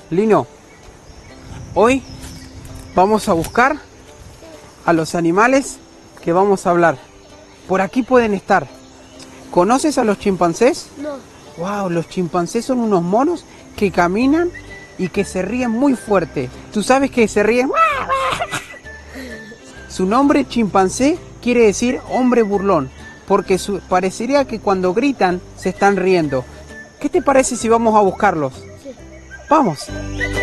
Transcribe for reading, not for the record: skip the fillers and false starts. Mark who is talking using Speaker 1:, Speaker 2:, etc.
Speaker 1: Lino, hoy vamos a buscar a los animales que vamos a hablar. Por aquí pueden estar. ¿Conoces a los chimpancés?
Speaker 2: No.
Speaker 1: Wow, los chimpancés son unos monos que caminan y que se ríen muy fuerte. ¿Tú sabes que se ríen? Su nombre chimpancé quiere decir hombre burlón, porque parecería que cuando gritan se están riendo. ¿Qué te parece si vamos a buscarlos?
Speaker 2: Sí.
Speaker 1: ¡Vamos!